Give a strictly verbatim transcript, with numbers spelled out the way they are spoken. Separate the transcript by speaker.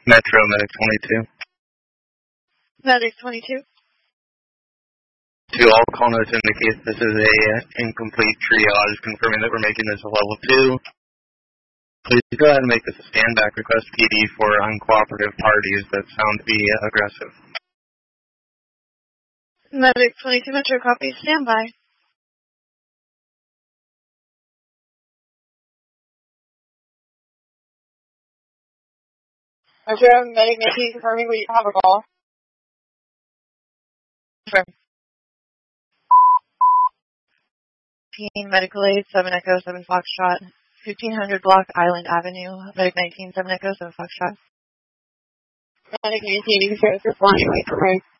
Speaker 1: Metro, Medic twenty-two.
Speaker 2: Medic twenty-two.
Speaker 1: To all call notes indicate this is a incomplete triage, confirming that we're making this a level two. Please go ahead and make this a stand-back request P D for uncooperative parties that sound to be aggressive.
Speaker 2: Medic twenty-two Metro, copy, standby. Metro, Medic nineteen, confirming we have a call. Confirm. fifteen Medical Aid, seven Echo, seven Foxtrot. fifteen hundred Block Island Avenue. Medic nineteen, seven Echo, seven Foxtrot. Medic nineteen, you can share with your flying right.